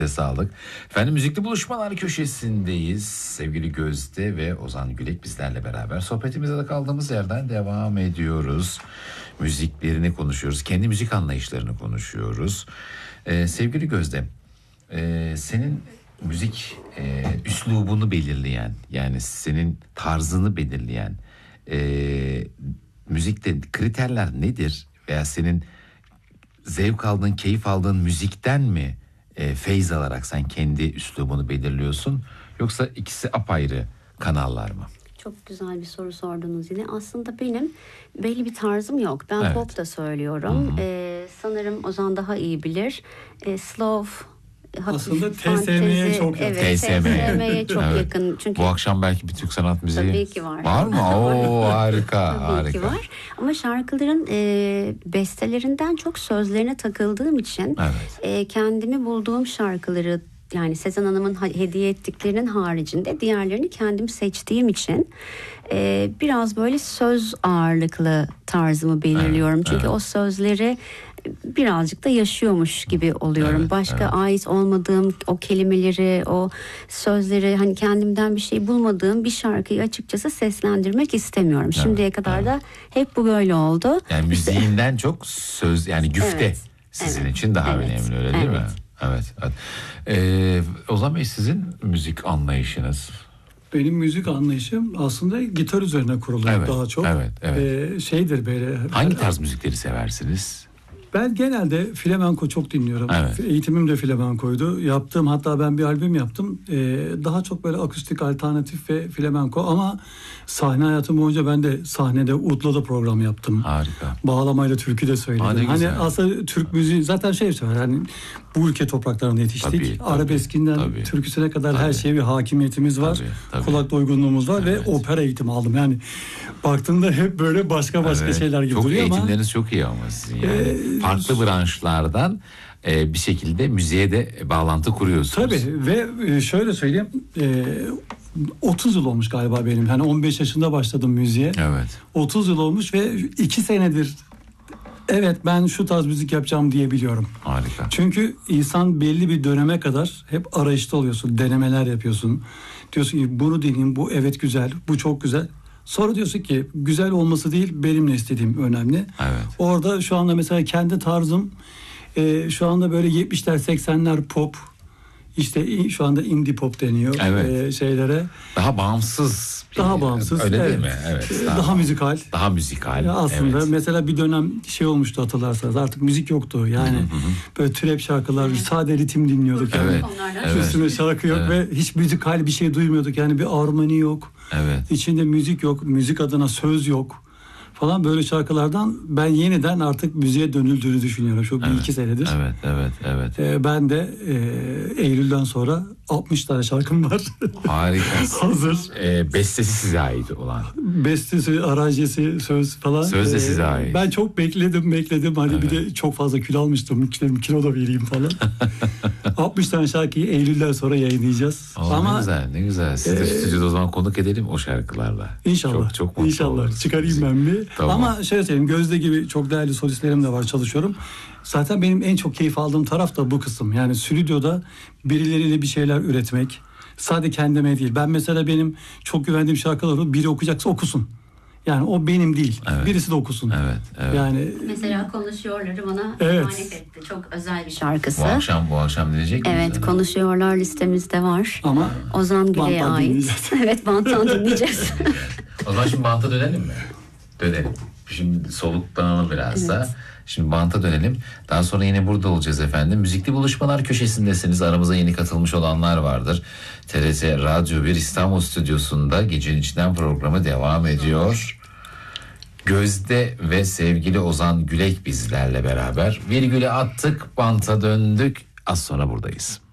Sağlık. Efendim Müzikli Buluşmalar köşesindeyiz. Sevgili Gözde ve Ozan Gülek bizlerle beraber sohbetimize de kaldığımız yerden devam ediyoruz. Müziklerini konuşuyoruz. Kendi müzik anlayışlarını konuşuyoruz. Sevgili Gözde, senin müzik üslubunu belirleyen, yani senin tarzını belirleyen müzikte kriterler nedir? Veya senin zevk aldığın, keyif aldığın müzikten mi feyz alarak sen kendi üslubunu belirliyorsun, yoksa ikisi apayrı kanallar mı? Çok güzel bir soru sordunuz yine. Aslında benim belli bir tarzım yok. Ben pop da söylüyorum. Sanırım Ozan daha iyi bilir. Slow, aslında TSM'ye çok yakın. Evet, TSM'ye çok yakın. Çünkü bu akşam belki bir Türk sanat müziği tabii ki var. Var mı? Oo, harika. Tabii harika. ki var. Ama şarkıların bestelerinden çok sözlerine takıldığım için kendimi bulduğum şarkıları, yani Sezen Hanım'ın hediye ettiklerinin haricinde diğerlerini kendim seçtiğim için biraz böyle söz ağırlıklı tarzımı belirliyorum. Çünkü o sözleri birazcık da yaşıyormuş gibi oluyorum. Başka ait olmadığım o kelimeleri, o sözleri, hani kendimden bir şey bulmadığım bir şarkıyı açıkçası seslendirmek istemiyorum. Şimdiye kadar da hep bu böyle oldu. Yani müziğinden çok söz, yani güfte sizin için daha önemli, öyle değil mi? Evet. Ozan Bey, sizin müzik anlayışınız? Benim müzik anlayışım aslında gitar üzerine kurulu daha çok. Şeydir böyle. Hangi tarz müzikleri seversiniz? Ben genelde flamenko çok dinliyorum. Eğitimim de flamenkoydu. Yaptığım, hatta ben bir albüm yaptım. Daha çok böyle akustik, alternatif ve flamenko, ama sahne hayatım boyunca ben de sahnede Udla'da program yaptım. Harika. Bağlamayla türkü de söyledim. Hani aslında Türk müziği zaten hani bu ülke topraklarında yetiştik. Arabeskinden türküsüne kadar her şeye bir hakimiyetimiz var. Kulak doygunluğumuz var ve opera eğitimi aldım. Yani baktığında hep böyle başka şeyler gibi duruyor ama. Eğitimleriniz çok iyi ama sizin yani. Farklı branşlardan bir şekilde müziğe de bağlantı kuruyorsunuz. Tabii, ve şöyle söyleyeyim, 30 yıl olmuş galiba benim. Hani 15 yaşında başladım müziğe. 30 yıl olmuş ve 2 senedir ben şu tarz müzik yapacağım diyebiliyorum. Harika. Çünkü insan belli bir döneme kadar hep arayışta oluyorsun. Denemeler yapıyorsun. Diyorsun ki bunu deneyeyim, bu güzel, bu çok güzel. Sonra diyorsun ki güzel olması değil, benim ne istediğim önemli. Orada şu anda mesela kendi tarzım şu anda böyle 70'ler 80'ler pop, işte şu anda indie pop deniyor şeylere. Daha bağımsız. Öyle değil mi? Daha müzikal. Daha müzikal. Aslında mesela bir dönem şey olmuştu, hatırlarsanız, artık müzik yoktu. Yani böyle trap şarkılar, sade ritim dinliyorduk. Üstüne şarkı yok ve hiç müzikal bir şey duymuyorduk. Yani bir armoni yok. İçinde müzik yok. Müzik adına söz yok falan, böyle şarkılardan ben yeniden artık müziğe dönüldüğünü düşünüyorum şu 1-2 senedir. Ben de Eylül'den sonra 60 tane şarkım var. Harika. Hazır. Bestesi size ait olan. Bestesi, aranjesi, söz falan. Söz de size ait. Ben çok bekledim. Hani bir de çok fazla kilo almıştım. Kilo da vereyim falan. 60 tane şarkıyı Eylül'den sonra yayınlayacağız. Ama ne güzel. Siz de stüdyoda o zaman konuk edelim o şarkılarla. İnşallah. Çok mutlu İnşallah. oluruz. Çıkarayım ben bir. Ama şöyle söyleyeyim, Gözde gibi çok değerli solistlerim de var, çalışıyorum. Zaten benim en çok keyif aldığım taraf da bu kısım. Yani stüdyoda birileriyle bir şeyler üretmek. Sadece kendime değil. Ben mesela, benim çok güvendiğim şarkılar olur. Biri okuyacaksa okusun. Yani o benim değil. Birisi de okusun. Yani mesela Konuşuyorlar'ı bana emanet etti. Çok özel bir şarkısı. Bu akşam dinleyecek miyiz? Evet, Konuşuyorlar listemizde var. Ama Ozan Gülek'e ait. Banttan dinleyeceğiz. O zaman şimdi banta dönelim mi? Dönelim. Şimdi soluklanalım biraz da. Şimdi banta dönelim. Daha sonra yine burada olacağız efendim. Müzikli Buluşmalar köşesindesiniz. Aramıza yeni katılmış olanlar vardır. TRT Radyo 1 İstanbul Stüdyosu'nda Gecenin İçinden programı devam ediyor. Gözde ve sevgili Ozan Gülek bizlerle beraber. Virgül'e attık, banta döndük. Az sonra buradayız.